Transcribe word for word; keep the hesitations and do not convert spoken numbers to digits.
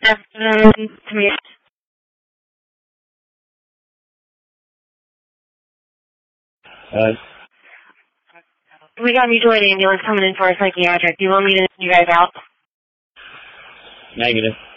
afternoon. To me. Uh, We got a mutual aid ambulance coming in for a psychiatric. Do you want me to send you guys out? negative.